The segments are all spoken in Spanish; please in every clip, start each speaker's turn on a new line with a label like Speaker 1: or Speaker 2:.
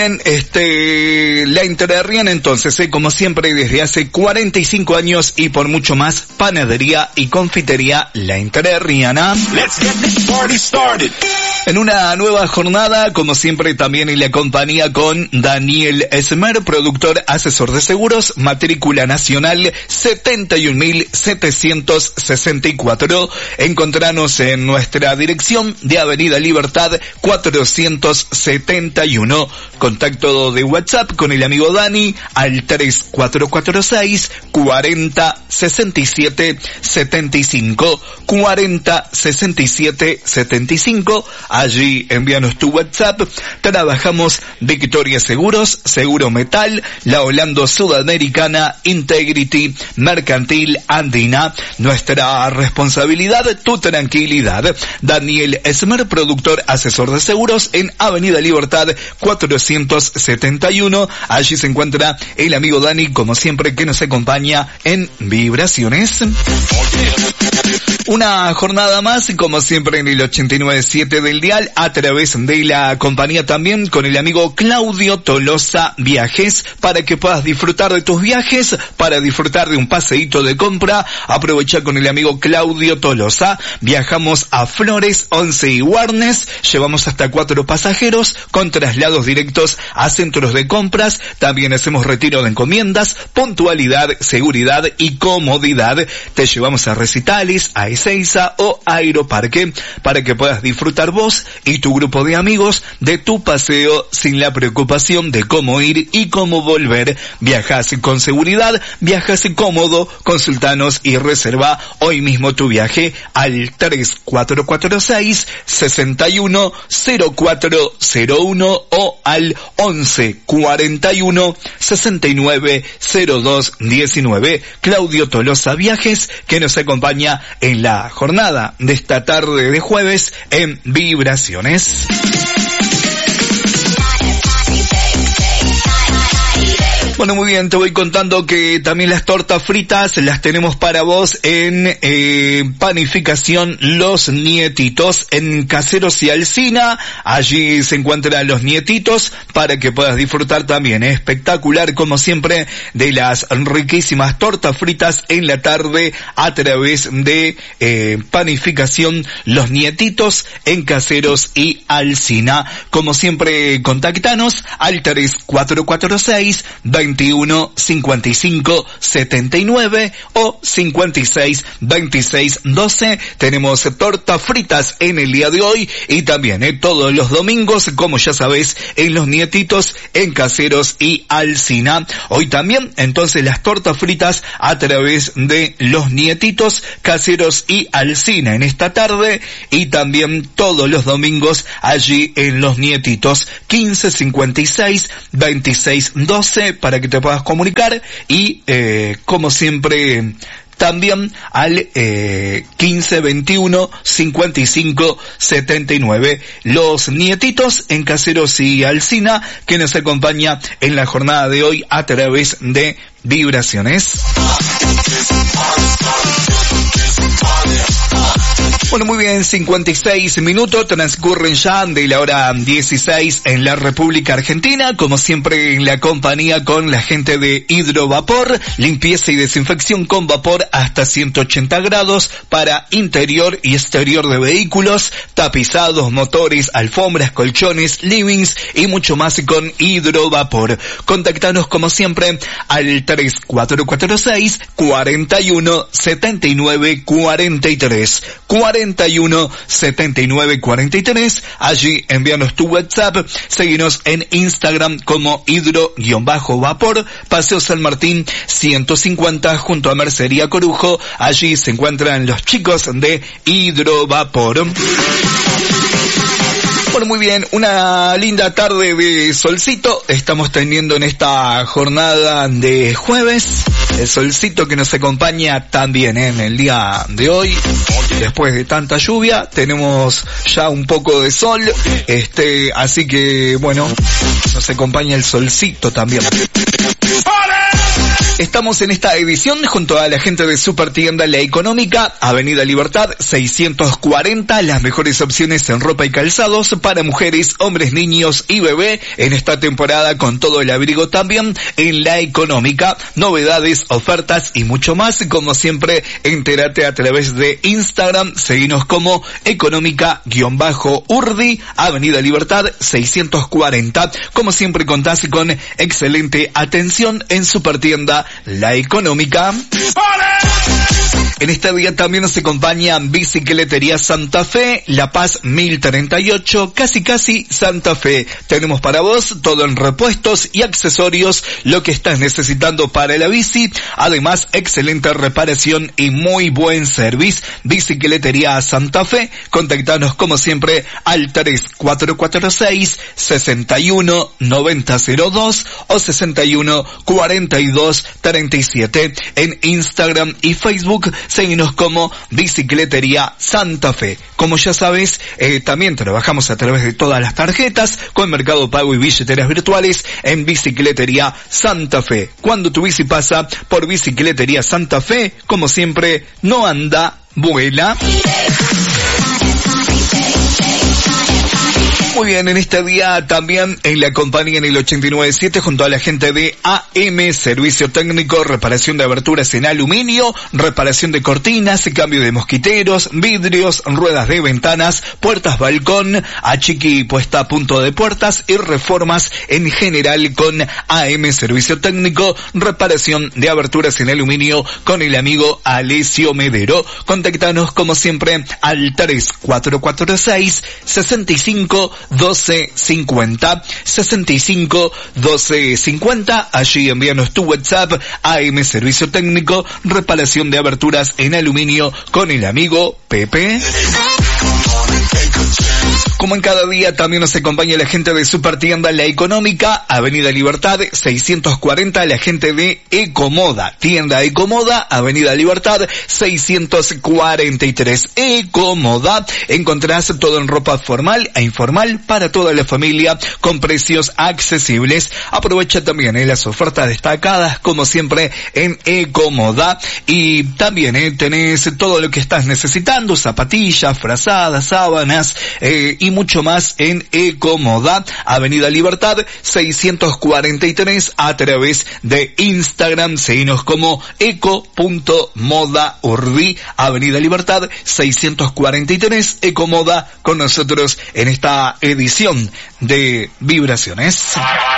Speaker 1: La Entrerriana entonces, como siempre desde hace 45 años y por mucho más, panadería y confitería La Entrerriana. En una nueva jornada, como siempre también en la compañía con Daniel Esmer, productor asesor de seguros, matrícula nacional 71.764. Encontranos en nuestra dirección de Avenida Libertad 471. Contacto de WhatsApp con el amigo Dani al 3446 40 67 75 40 67 75. Allí envíanos tu WhatsApp. Trabajamos Victoria Seguros, Seguro Metal, La Holando Sudamericana, Integrity, Mercantil Andina. Nuestra responsabilidad, tu tranquilidad. Daniel Esmer, productor asesor de seguros en Avenida Libertad 471. Allí se encuentra el amigo Dani, como siempre, que nos acompaña en Vibraciones. Una jornada más, como siempre, en el 89.7 del dial, a través de la compañía también con el amigo Claudio Tolosa Viajes, para que puedas disfrutar de tus viajes, para disfrutar de un paseíto de compra. Aprovecha con el amigo Claudio Tolosa. Viajamos a Flores, 11 y Warnes, llevamos hasta 4 pasajeros con traslados directos a centros de compras. También hacemos retiro de encomiendas, puntualidad, seguridad y comodidad. Te llevamos a recitales, a Ezeiza o Aeroparque, para que puedas disfrutar vos y tu grupo de amigos de tu paseo sin la preocupación de cómo ir y cómo volver. Viajas con seguridad, viajas cómodo. Consultanos y reserva hoy mismo tu viaje al 3446 610401 o al 1141 690219. Claudio Tolosa Viajes, que nos acompaña en la jornada de esta tarde de jueves en Vibraciones. Bueno, muy bien, te voy contando que también las tortas fritas las tenemos para vos en Panificación Los Nietitos, en Caseros y Alsina. Allí se encuentran Los Nietitos para que puedas disfrutar también. Espectacular, como siempre, de las riquísimas tortas fritas en la tarde a través de Panificación Los Nietitos en Caseros y Alsina. Como siempre, contactanos al 3446 21 55 79 o 56 26 12. Tenemos tortas fritas en el día de hoy y también todos los domingos, como ya sabés, en Los Nietitos en Caseros y Alsina. Hoy también entonces las tortas fritas a través de Los Nietitos, Caseros y Alsina en esta tarde, y también todos los domingos allí en Los Nietitos 15 56 26 12 para que te puedas comunicar, y como siempre también al 15 21 55 79. Los Nietitos en Caseros y Alsina, que nos acompaña en la jornada de hoy a través de Vibraciones. Bueno, muy bien, 56 minutos transcurren ya de la hora 16 en la República Argentina, como siempre en la compañía con la gente de Hidrovapor, limpieza y desinfección con vapor hasta 180 grados para interior y exterior de vehículos, tapizados, motores, alfombras, colchones, livings y mucho más con Hidrovapor. Contactanos como siempre al 3446 41 79 43 41 79 43. Allí envíanos tu WhatsApp, seguinos en Instagram como hidro-vapor, Paseo San Martín 150 junto a Mercería Corujo. Allí se encuentran los chicos de Hidrovapor. Bueno, muy bien, una linda tarde de solcito estamos teniendo en esta jornada de jueves. El solcito que nos acompaña también en el día de hoy. Después de tanta lluvia, tenemos ya un poco de sol, así que bueno, nos acompaña el solcito también. Estamos en esta edición junto a la gente de Supertienda La Económica, Avenida Libertad 640, las mejores opciones en ropa y calzados para mujeres, hombres, niños y bebé en esta temporada con todo el abrigo también en La Económica, novedades, ofertas y mucho más. Como siempre, entérate a través de Instagram, seguinos como económica_urdi, Avenida Libertad 640. Como siempre contás con excelente atención en Supertienda La Económica. En este día también nos acompaña Bicicletería Santa Fe, La Paz 1038, casi Santa Fe. Tenemos para vos todo en repuestos y accesorios, lo que estás necesitando para la bici. Además, excelente reparación y muy buen servicio. Bicicletería Santa Fe, contactanos como siempre al 3446-619002 o 614237. En Instagram y Facebook, seguinos como Bicicletería Santa Fe. Como ya sabes, también trabajamos a través de todas las tarjetas con Mercado Pago y billeteras virtuales en Bicicletería Santa Fe. Cuando tu bici pasa por Bicicletería Santa Fe, como siempre, no anda, vuela. Muy bien, en este día también en la compañía en el 89.7 junto a la gente de AM, servicio técnico, reparación de aberturas en aluminio, reparación de cortinas, cambio de mosquiteros, vidrios, ruedas de ventanas, puertas balcón, achiqui y puesta a punto de puertas y reformas en general con AM, servicio técnico, reparación de aberturas en aluminio con el amigo Alessio Medero. Contactanos como siempre al 3446-651250, 651250, allí envíanos tu WhatsApp, AM Servicio Técnico, reparación de aberturas en aluminio con el amigo Pepe. Como en cada día también nos acompaña la gente de Supertienda La Económica, Avenida Libertad 640, la gente de Ecomoda, tienda Ecomoda, Avenida Libertad 643. Ecomoda, encontrás todo en ropa formal e informal para toda la familia con precios accesibles. Aprovecha también las ofertas destacadas como siempre en Ecomoda y también tenés todo lo que estás necesitando, zapatillas, frazadas, sábanas y mucho más en Ecomoda, Avenida Libertad 643, a través de Instagram, seguinos como eco.modaurdi, Avenida Libertad 643, Ecomoda, con nosotros en esta edición de Vibraciones.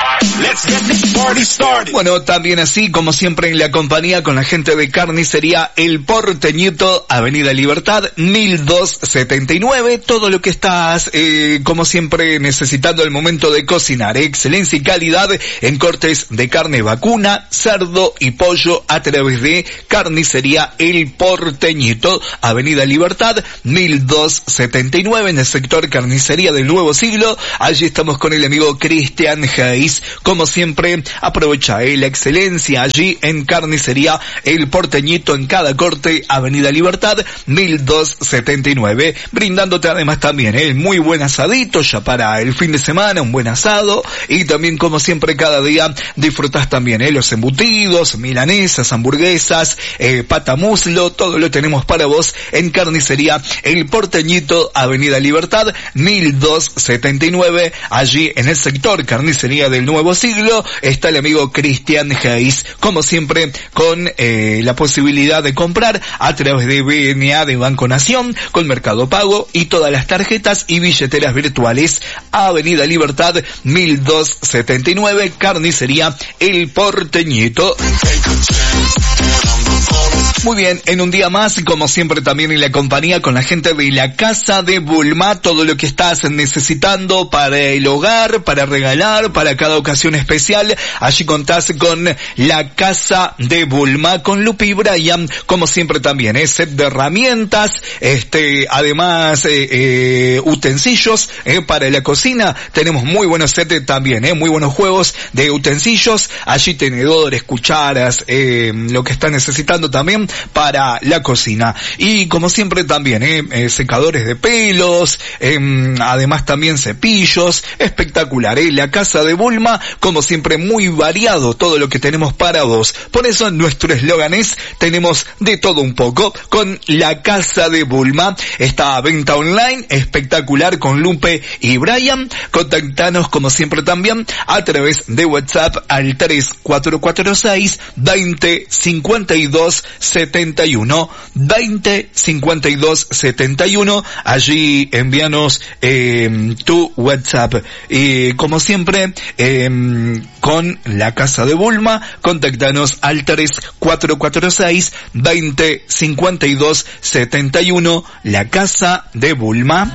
Speaker 1: Bueno, también así como siempre en la compañía con la gente de Carnicería El Porteñito, Avenida Libertad 1279, todo lo que estás como siempre necesitando al momento de cocinar, excelencia y calidad en cortes de carne vacuna, cerdo y pollo a través de Carnicería El Porteñito, Avenida Libertad 1279 en el sector Carnicería del Nuevo Siglo. Allí estamos con el amigo Cristian Hayes. Como siempre, aprovecha la excelencia allí en Carnicería El Porteñito en cada corte, Avenida Libertad 1279, brindándote además también muy buen asadito ya para el fin de semana, un buen asado, y también como siempre cada día disfrutas también los embutidos, milanesas, hamburguesas, patamuslo, todo lo tenemos para vos en Carnicería El Porteñito, Avenida Libertad 1279, allí en el sector Carnicería del Nuevo Siglo está el amigo Cristian Hayes, como siempre con la posibilidad de comprar a través de BNA de Banco Nación, con Mercado Pago y todas las tarjetas y billeteras virtuales. Avenida Libertad 1279, Carnicería El Porteñito. Muy bien, en un día más, como siempre también en la compañía con la gente de la Casa de Bulma, todo lo que estás necesitando para el hogar, para regalar, para cada ocasión especial, allí contás con la Casa de Bulma, con Lupi y Brian, como siempre también, set de herramientas, además, utensilios, para la cocina, tenemos muy buenos sets también, muy buenos juegos de utensilios, allí tenedores, cucharas, lo que estás necesitando también para la cocina. Y como siempre también, secadores de pelos, además también cepillos, espectacular, la casa de Bulma, como siempre muy variado todo lo que tenemos para vos. Por eso nuestro eslogan es, tenemos de todo un poco con la casa de Bulma. Esta venta online espectacular con Lupe y Brian. Contactanos como siempre también a través de WhatsApp al 3446 20 52 71 20 52 71. Allí envíanos tu WhatsApp. Y como siempre, con la casa de Bulma, contactanos al 3446 20 52 71, la casa de Bulma.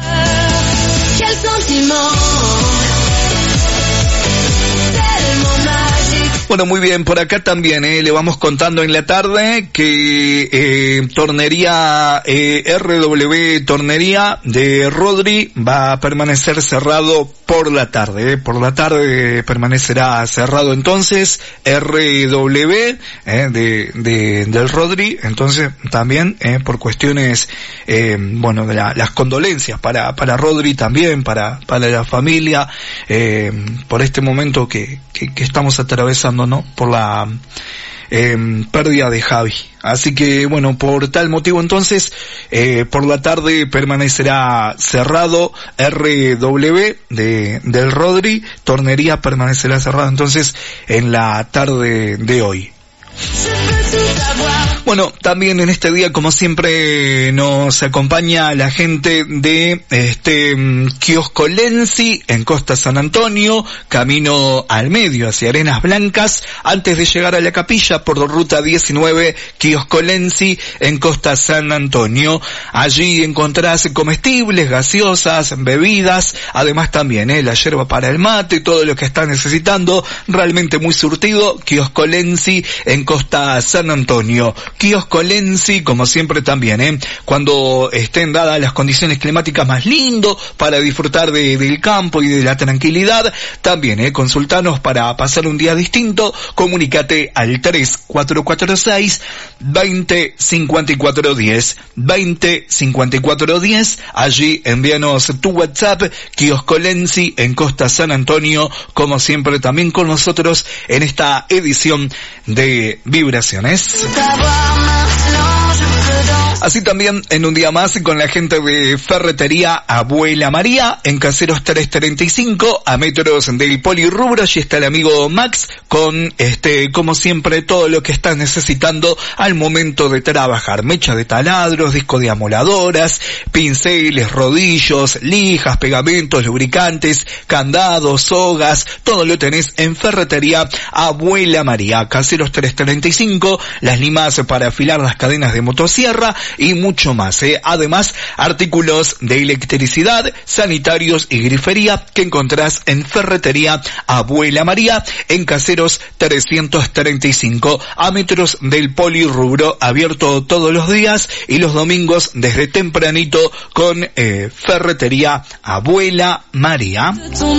Speaker 1: Bueno, muy bien, por acá también le vamos contando en la tarde que Tornería RW Tornería de Rodri va a permanecer cerrado por la tarde. Por la tarde permanecerá cerrado entonces RW del Rodri. Entonces también por cuestiones bueno, de las condolencias para Rodri también, para la familia, por este momento que estamos atravesando, ¿no? Por la pérdida de Javi. Así que bueno, por tal motivo entonces, por la tarde permanecerá cerrado RW del Rodri, Tornería permanecerá cerrado entonces en la tarde de hoy. Bueno, también en este día, como siempre, nos acompaña la gente de Kiosco Lenzi en Costa San Antonio, camino al medio hacia Arenas Blancas, antes de llegar a la capilla por ruta 19, Kiosco Lenzi en Costa San Antonio. Allí encontrarás comestibles, gaseosas, bebidas, además también la yerba para el mate, todo lo que estás necesitando, realmente muy surtido. Kiosco Lenzi en Costa San Antonio. Kiosco Lenzi, como siempre también, cuando estén dadas las condiciones climáticas, más lindo para disfrutar del campo y de la tranquilidad. También consultanos para pasar un día distinto. Comunícate al 3446 20 54 10 20 54 10. Allí envíanos tu WhatsApp. Kiosco Lenzi en Costa San Antonio, como siempre también con nosotros en esta edición de Vibraciones. Así también en un día más con la gente de Ferretería Abuela María en Caseros 335 a metros del Polirrubro. Allí está el amigo Max con como siempre todo lo que estás necesitando al momento de trabajar: mecha de taladros, disco de amoladoras, pinceles, rodillos, lijas, pegamentos, lubricantes, candados, sogas, todo lo tenés en Ferretería Abuela María, Caseros 335, las limas para afilar las cadenas de motosierra y mucho más. Además, artículos de electricidad, sanitarios y grifería que encontrás en Ferretería Abuela María en Caseros 335 a metros del Polirrubro, abierto todos los días y los domingos desde tempranito con Ferretería Abuela María.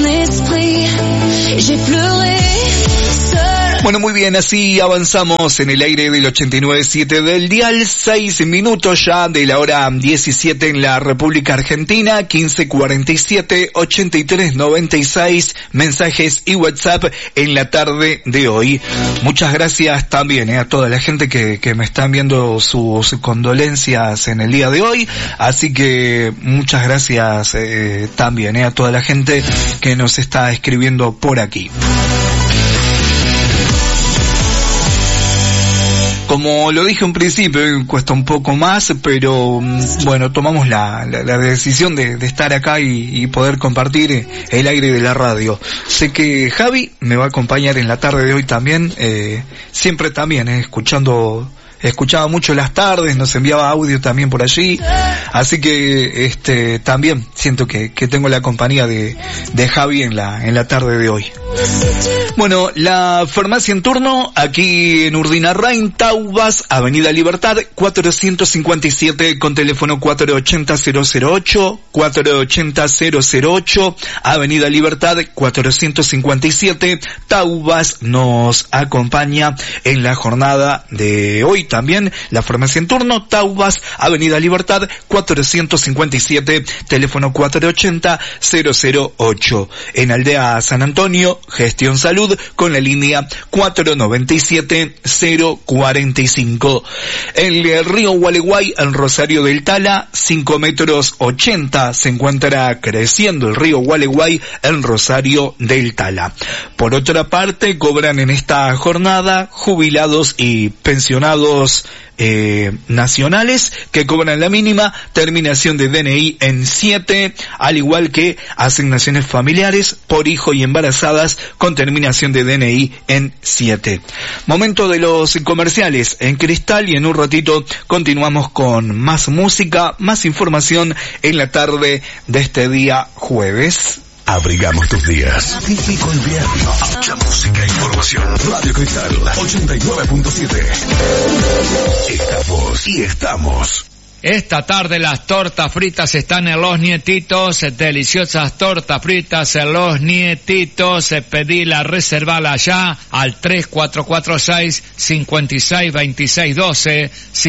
Speaker 1: Bueno, muy bien, así avanzamos en el aire del 89.7 del dial, 6 minutos ya de la hora 17 en la República Argentina, 15:47, 8396, mensajes y WhatsApp en la tarde de hoy. Muchas gracias también a toda la gente que me está enviando sus condolencias en el día de hoy, así que muchas gracias también a toda la gente que nos está escribiendo por aquí. Como lo dije en principio, cuesta un poco más, pero bueno, tomamos la decisión de estar acá y poder compartir el aire de la radio. Sé que Javi me va a acompañar en la tarde de hoy también, siempre también, escuchaba mucho las tardes, nos enviaba audio también por allí, así que también siento que tengo la compañía de Javi en la tarde de hoy. Bueno, la farmacia en turno aquí en Urdinarrain, Taubas, Avenida Libertad 457 con teléfono 480-008, 480-008, Avenida Libertad 457, Taubas nos acompaña en la jornada de hoy también la farmacia en turno, Taubas, Avenida Libertad 457, teléfono 480-008. En Aldea San Antonio, Gestión Salud con la línea 497-045. En el río Gualeguay, en Rosario del Tala, 5 metros 80, se encuentra creciendo el río Gualeguay en Rosario del Tala. Por otra parte, cobran en esta jornada jubilados y pensionados nacionales que cobran la mínima, terminación de DNI en 7, al igual que asignaciones familiares por hijo y embarazadas con terminación de DNI en 7. Momento de los comerciales en Cristal y en un ratito continuamos con más música, más información en la tarde de este día jueves.
Speaker 2: Abrigamos tus días. Típico invierno. Mucha música e información. Radio Cristal 89.7. Estamos y estamos.
Speaker 3: Esta tarde las tortas fritas están en Los Nietitos, deliciosas tortas fritas en Los Nietitos. Pedila, reservala ya al 3446-562612,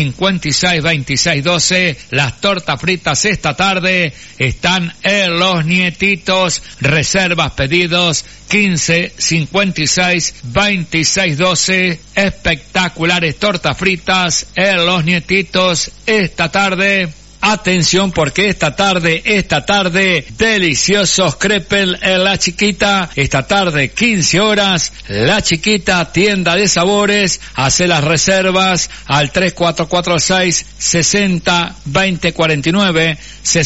Speaker 3: 562612. Las tortas fritas esta tarde están en Los Nietitos. Reservas, pedidos 1556-2612. Espectaculares tortas fritas en Los Nietitos esta tarde. Atención porque esta tarde, deliciosos crepes en La Chiquita. Esta tarde, 15 horas, La Chiquita, tienda de sabores. Hace las reservas al 3446-602049,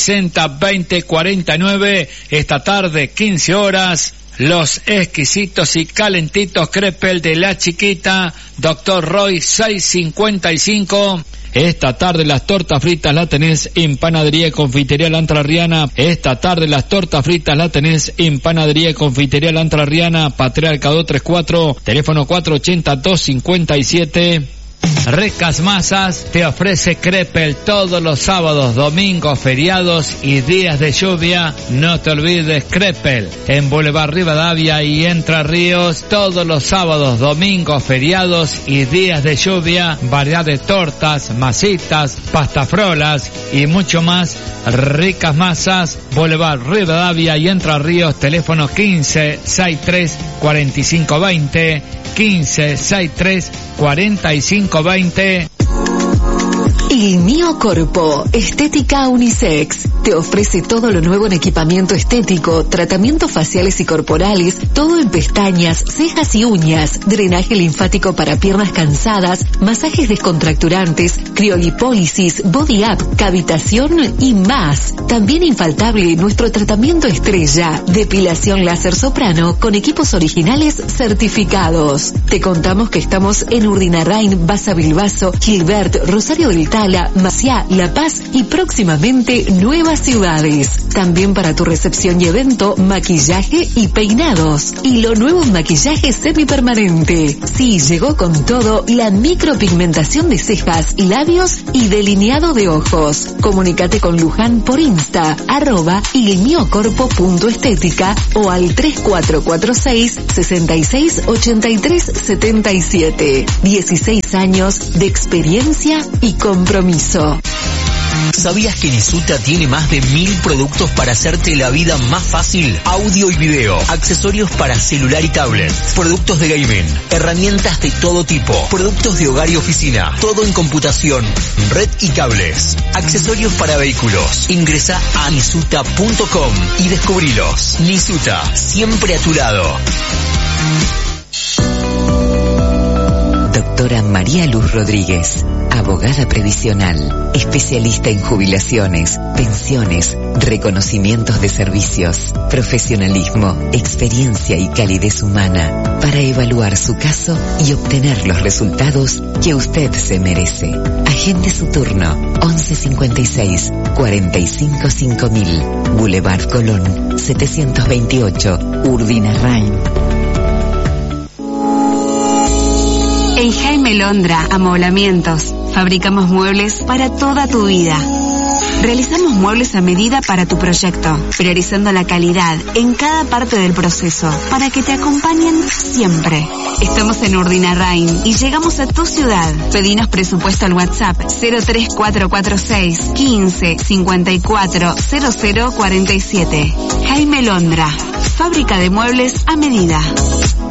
Speaker 3: 602049. Esta tarde, 15 horas. Los exquisitos y calentitos crepes de La Chiquita, Dr. Roy 655. Esta tarde las tortas fritas la tenés en Panadería y Confitería La Entrerriana. Esta tarde las tortas fritas la tenés en Panadería y Confitería La Entrerriana, Patriarca 234, teléfono 480-257. Ricas Masas te ofrece crepel todos los sábados, domingos, feriados y días de lluvia. No te olvides crepel en Boulevard Rivadavia y Entre Ríos todos los sábados, domingos, feriados y días de lluvia. Variedad de tortas, masitas, pastafrolas y mucho más. Ricas Masas, Boulevard Rivadavia y Entre Ríos, teléfono 1563-4520, 1563-4520.
Speaker 4: Il Mio Corpo, estética unisex, te ofrece todo lo nuevo en equipamiento estético, tratamientos faciales y corporales, todo en pestañas, cejas y uñas, drenaje linfático para piernas cansadas, masajes descontracturantes, criolipólisis, body up, cavitación y más. También infaltable nuestro tratamiento estrella, depilación láser soprano con equipos originales certificados. Te contamos que estamos en Urdinarrain, Baza Bilbaso, Gilbert, Rosario del Tala, Maciá, La Paz y próximamente nuevas ciudades. También para tu recepción y evento, maquillaje y peinados. Y lo nuevo en maquillaje semipermanente. Sí, llegó con todo la micropigmentación de cejas, labios y delineado de ojos. Comunicate con Luján por Insta, @ilmiocorpo.estética o al 3446-668377. 16 años de experiencia y compromiso.
Speaker 5: ¿Sabías que Nisuta tiene más de 1000 productos para hacerte la vida más fácil? Audio y video, accesorios para celular y tablet, productos de gaming, herramientas de todo tipo, productos de hogar y oficina, todo en computación, red y cables, accesorios para vehículos. Ingresa a nisuta.com y descubrilos. Nisuta, siempre a tu lado.
Speaker 6: Doctora María Luz Rodríguez, abogada previsional, especialista en jubilaciones, pensiones, reconocimientos de servicios, profesionalismo, experiencia y calidez humana para evaluar su caso y obtener los resultados que usted se merece. Agende su turno 1156 45 5000, Boulevard Colón 728, Urdinarrain.
Speaker 7: En Jaime Londra Amoblamientos fabricamos muebles para toda tu vida. Realizamos muebles a medida para tu proyecto, priorizando la calidad en cada parte del proceso para que te acompañen siempre. Estamos en Urdinarrain y llegamos a tu ciudad. Pedinos presupuesto al WhatsApp 03446 15 54 0047. Jaime Londra, fábrica de muebles a medida.